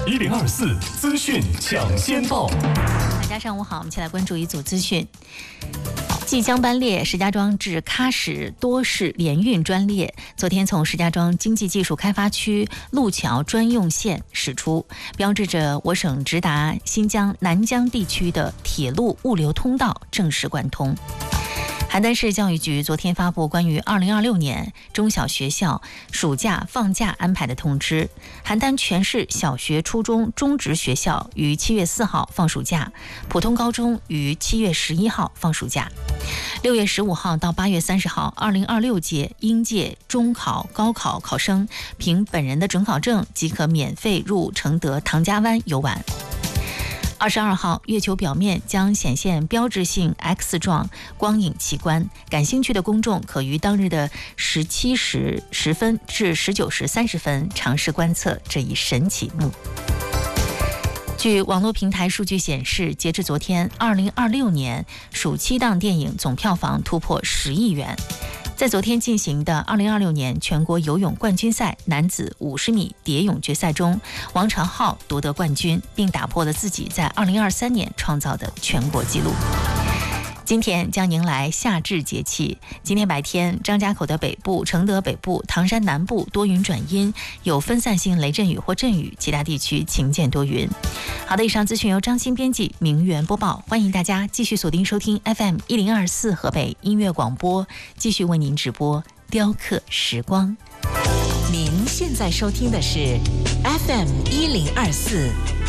FM1024资讯抢先报。 大家上午好，我们一起来关注一组资讯。即将班列石家庄至喀什多市联运专列，昨天从石家庄经济技术开发区路桥专用线驶出，标志着我省直达新疆南疆地区的铁路物流通道正式贯通。邯郸市教育局昨天发布关于2026年中小学校暑假放假安排的通知，邯郸全市小学、初中、中职学校于7月4号放暑假，普通高中于7月11号放暑假。6月15号到8月30号，2026届应届中考、高考考生凭本人的准考证即可免费入承德唐家湾游玩。22号，月球表面将显现标志性 X 状光影奇观，感兴趣的公众可于当日的17时10分至19时30分尝试观测这一神奇幕。据网络平台数据显示，截至昨天，2026年暑期档电影总票房突破10亿元。在昨天进行的2026年全国游泳冠军赛男子50米蝶泳决赛中，王长浩夺得冠军，并打破了自己在2023年创造的全国纪录。今天将迎来夏至节气，今天白天张家口的北部、承德北部、唐山南部多云转阴，有分散性雷阵雨或阵雨，其他地区晴间多云。好的，以上资讯由张欣编辑，明媛播报，欢迎大家继续锁定收听 FM1024河北音乐广播，继续为您直播雕刻时光。 您现在收听的是 FM1024